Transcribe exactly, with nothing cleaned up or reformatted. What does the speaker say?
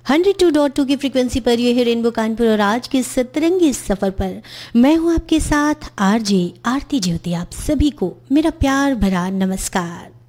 Hundred to dot to की frequency पर ये है रेनबो कानपुर और आज के सतरंगी सफर पर मैं हूं आपके साथ आरजे आरती ज्योति। आप सभी को मेरा प्यार भरा नमस्कार।